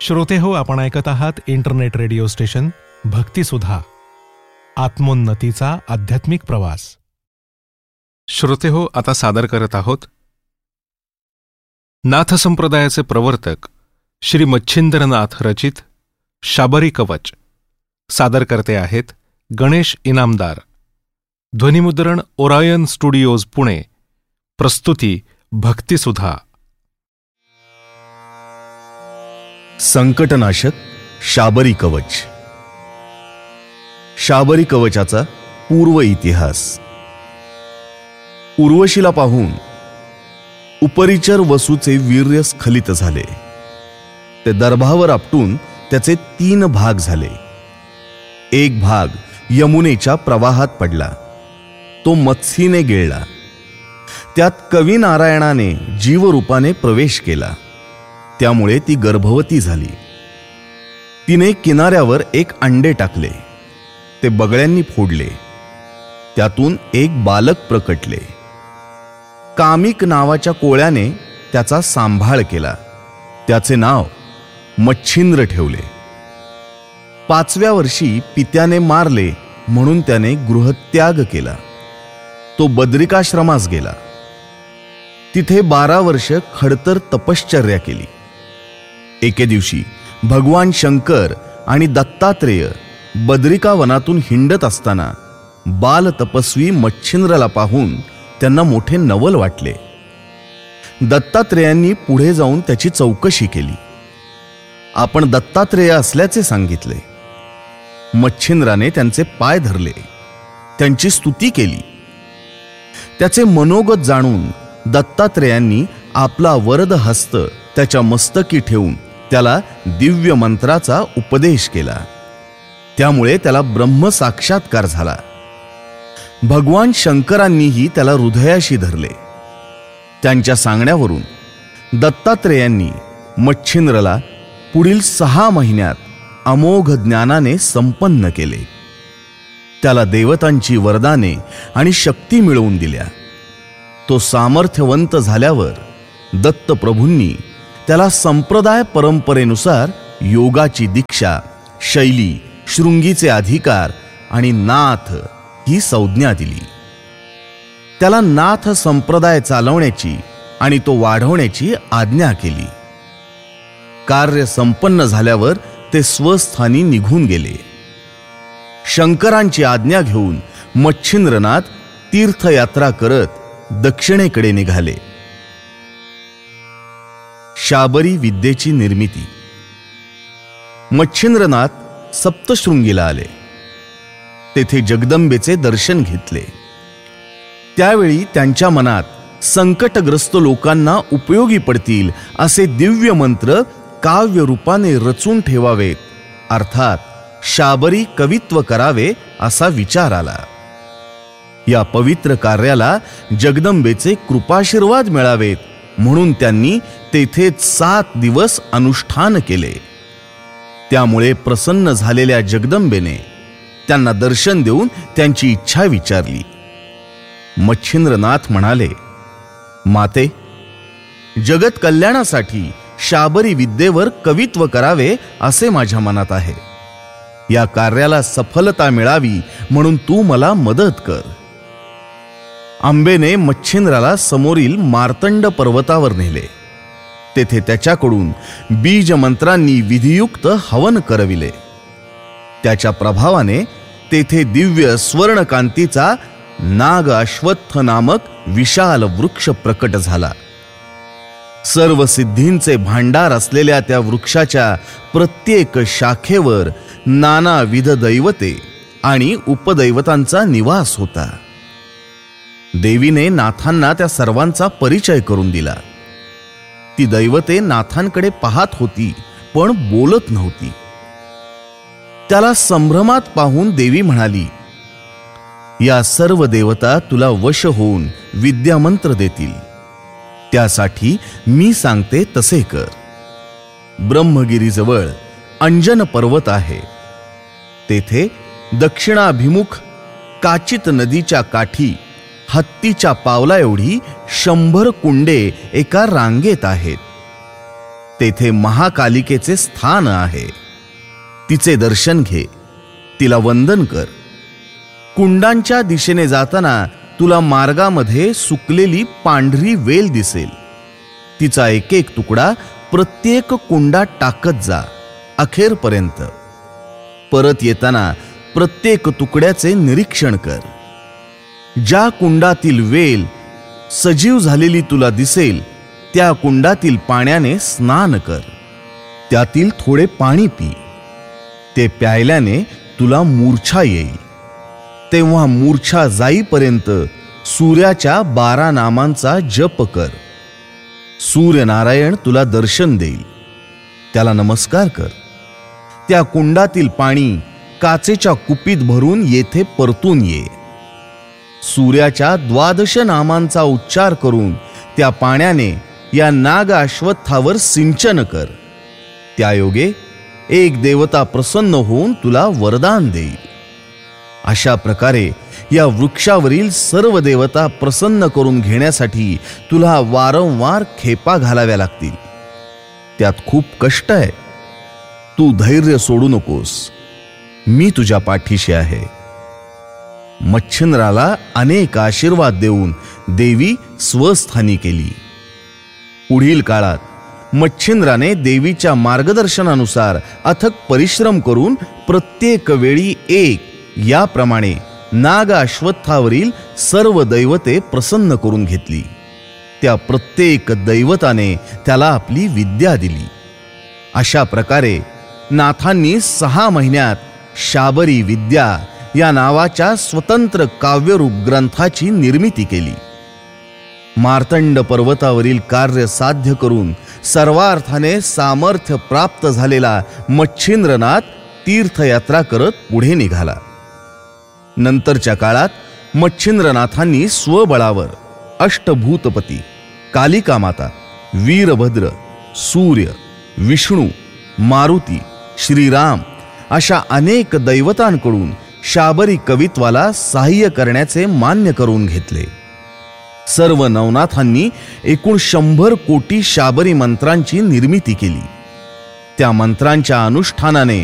श्रोते हो, आपण ऐकत आहात इंटरनेट रेडिओ स्टेशन भक्तिसुधा, आत्मोन्नतीचा आध्यात्मिक प्रवास. श्रोते हो, आता सादर करत आहोत नाथ संप्रदायाचे प्रवर्तक श्री मच्छिंद्रनाथ रचित शाबरी कवच. सादर करते आहेत गणेश इनामदार. ध्वनिमुद्रण ओरायन स्टुडिओज पुणे. प्रस्तुती भक्तिसुधा. संकटनाशक शाबरी कवच. शाबरी कवचाचा पूर्व इतिहास. उर्वशीला पाहून उपरिचर वसूचे वीर्य स्खलित झाले. ते दर्भावर आपटून त्याचे 3 भाग झाले. एक भाग यमुनेच्या प्रवाहात पडला. तो मत्सीने गिळला. त्यात कवी नारायणाने जीवरूपाने प्रवेश केला. त्यामुळे ती गर्भवती झाली. तिने किनाऱ्यावर एक अंडे टाकले. ते बगळ्यांनी फोडले. त्यातून एक बालक प्रकटले. कामिक नावाच्या कोळ्याने त्याचा सांभाळ केला. त्याचे नाव मच्छिंद्र ठेवले. 5व्या वर्षी पित्याने मारले म्हणून त्याने गृहत्याग केला. तो बद्रिकाश्रमास गेला. तिथे 12 वर्ष खडतर तपश्चर्या केली. एके दिवशी भगवान शंकर आणि दत्तात्रेय बद्रिका वनातून हिंडत असताना बाल तपस्वी मच्छिंद्राला पाहून त्यांना मोठे नवल वाटले. दत्तात्रेयांनी पुढे जाऊन त्याची चौकशी केली. आपण दत्तात्रेय असल्याचे सांगितले. मच्छिंद्राने त्यांचे पाय धरले. त्यांची स्तुती केली. त्याचे मनोगत जाणून दत्तात्रेयांनी आपला वरद हस्त त्याच्या मस्तकी ठेवून त्याला दिव्य मंत्राचा उपदेश केला. त्यामुळे त्याला ब्रह्म साक्षात्कार झाला. भगवान शंकरांनीही त्याला हृदयाशी धरले. त्यांच्या सांगण्यावरून दत्तात्रेयांनी मच्छिंद्रला पुढील 6 महिन्यात अमोघ ज्ञानाने संपन्न केले. त्याला देवतांची वरदाने आणि शक्ती मिळवून दिल्या. तो सामर्थ्यवंत झाल्यावर दत्तप्रभूंनी त्याला संप्रदाय परंपरेनुसार योगाची दीक्षा, शैली, शृंगीचे अधिकार आणि नाथ ही संज्ञा दिली. त्याला नाथ संप्रदाय चालवण्याची आणि तो वाढवण्याची आज्ञा केली. कार्य संपन्न झाल्यावर ते स्वस्थानी निघून गेले. शंकरांची आज्ञा घेऊन मच्छिंद्रनाथ तीर्थयात्रा करत दक्षिणेकडे निघाले. शाबरी विद्येची निर्मिती. मच्छिंद्रनाथ सप्तशृंगीला आले. तेथे जगदंबेचे दर्शन घेतले. त्यावेळी त्यांच्या मनात संकटग्रस्त लोकांना उपयोगी पडतील असे दिव्य मंत्र काव्य रूपाने रचून ठेवावेत, अर्थात शाबरी कवित्व करावे असा विचार आला. या पवित्र कार्याला जगदंबेचे कृपाशीर्वाद मिळावेत म्हणून त्यांनी तेथेच 7 दिवस अनुष्ठान केले. त्यामुळे प्रसन्न झालेल्या जगदंबेने त्यांना दर्शन देऊन त्यांची इच्छा विचारली. मच्छिंद्रनाथ म्हणाले, माते, जगत कल्याणासाठी शाबरी विद्येवर कवित्व करावे असे माझ्या मनात आहे. या कार्याला सफलता मिळावी म्हणून तू मला मदत कर. आंबेने मच्छिंद्राला समोरील मार्तंड पर्वतावर नेले. तेथे त्याच्याकडून बीज मंत्रांनी विधियुक्त हवन करविले. त्याच्या प्रभावाने तेथे दिव्य स्वर्णकांतीचा नाग अश्वत्थ नामक विशाल वृक्ष प्रकट झाला. सर्व सिद्धींचे भांडार असलेल्या त्या वृक्षाच्या प्रत्येक शाखेवर नानाविध दैवते आणि उपदैवतांचा निवास होता. देवीने नाथांना त्या सर्वांचा परिचय करून दिला. ती दैवते नाथांकडे पाहत होती पण बोलत नव्हती. त्याला संभ्रमात पाहून देवी म्हणाली, या सर्व देवता तुला वश होऊन विद्यामंत्र देतील. त्यासाठी मी सांगते तसे कर. ब्रह्मगिरीजवळ अंजन पर्वत आहे. तेथे दक्षिणाभिमुख काचित नदीच्या काठी हत्तीच्या पावला एवढी 100 कुंडे एका रांगेत आहेत. तेथे महाकालिकेचे स्थान आहे. तिचे दर्शन घे, तिला वंदन कर. कुंडांच्या दिशेने जाताना तुला मार्गामध्ये सुकलेली पांढरी वेल दिसेल. तिचा एक एक तुकडा प्रत्येक कुंडात टाकत जा अखेरपर्यंत. परत येताना प्रत्येक तुकड्याचे निरीक्षण कर. ज्या कुंडातील वेल सजीव झालेली तुला दिसेल त्या कुंडातील पाण्याने स्नान कर. त्यातील थोडे पाणी पी. ते प्यायल्याने तुला मूर्छा येईल. तेव्हा मूर्छा जाईपर्यंत सूर्याच्या 12 नामांचा जप कर. सूर्यनारायण तुला दर्शन देईल. त्याला नमस्कार कर. त्या कुंडातील पाणी काचेच्या कुपीत भरून येथे परतून ये. सूर्याच्या 12 नामांचा उच्चार करून त्या पाण्याने या नाग अश्वत्थावर सिंचन कर. त्यायोगे एक देवता प्रसन्न होऊन तुला वरदान देईल. अशा प्रकारे या वृक्षावरील सर्व देवता प्रसन्न करून घेण्यासाठी तुला वारंवार खेपा घालाव्या लागतील. त्यात खूप कष्ट आहे. तू धैर्य सोडू नकोस. मी तुझ्या पाठीशी आहे. मच्छिंद्राला अनेक आशीर्वाद देऊन देवी स्वस्थानी केली. पुढील काळात मच्छिंद्राने देवीच्या मार्गदर्शनानुसार अथक परिश्रम करून प्रत्येक वेळी एक याप्रमाणे नाग अश्वत्थावरील सर्व दैवते प्रसन्न करून घेतली. त्या प्रत्येक दैवताने त्याला आपली विद्या दिली. अशा प्रकारे नाथांनी 6 महिन्यात शाबरी विद्या या नावाच्या स्वतंत्र काव्यरूप ग्रंथाची निर्मिती केली. मार्तंड पर्वतावरील कार्य साध्य करून सर्वार्थाने सामर्थ्य प्राप्त झालेला मच्छिंद्रनाथ तीर्थयात्रा करत पुढे निघाला. नंतरच्या काळात मच्छिंद्रनाथांनी स्वबळावर अष्टभूतपती, कालिका माता, वीरभद्र, सूर्य, विष्णू, मारुती, श्रीराम अशा अनेक दैवतांकडून शाबरी कवित्वाला सहाय्य करण्याचे मान्य करून घेतले. सर्व नवनाथांनी एकूण 100 कोटी शाबरी मंत्रांची निर्मिती केली. त्या मंत्रांच्या अनुष्ठानाने